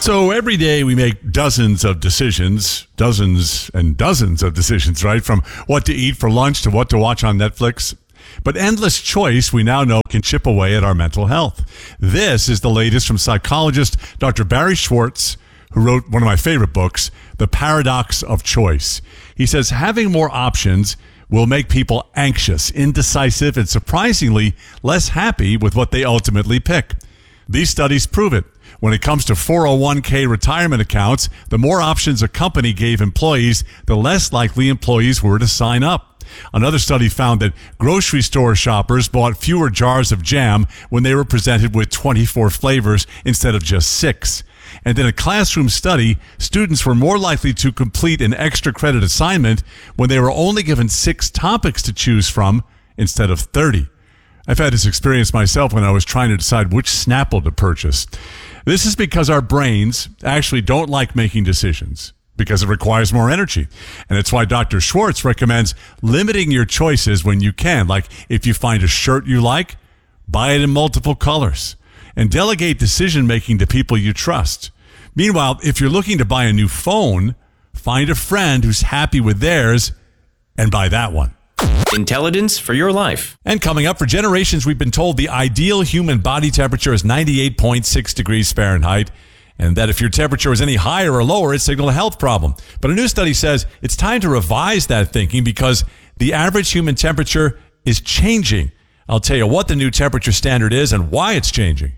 So every day we make dozens and dozens of decisions, right? From what to eat for lunch to what to watch on Netflix. But endless choice, we now know, can chip away at our mental health. This is the latest from psychologist Dr. Barry Schwartz, who wrote one of my favorite books, The Paradox of Choice. He says having more options will make people anxious, indecisive, and surprisingly less happy with what they ultimately pick. These studies prove it. When it comes to 401k retirement accounts, the more options a company gave employees, the less likely employees were to sign up. Another study found that grocery store shoppers bought fewer jars of jam when they were presented with 24 flavors instead of just 6. And in a classroom study, students were more likely to complete an extra credit assignment when they were only given 6 topics to choose from instead of 30. I've had this experience myself when I was trying to decide which Snapple to purchase. This is because our brains actually don't like making decisions because it requires more energy. And it's why Dr. Schwartz recommends limiting your choices when you can. Like if you find a shirt you like, buy it in multiple colors and delegate decision-making to people you trust. Meanwhile, if you're looking to buy a new phone, find a friend who's happy with theirs and buy that one. Intelligence for your life. And coming up, for generations, we've been told the ideal human body temperature is 98.6 degrees Fahrenheit, and that if your temperature is any higher or lower, it signals a health problem. But a new study says it's time to revise that thinking because the average human temperature is changing. I'll tell you what the new temperature standard is and why it's changing.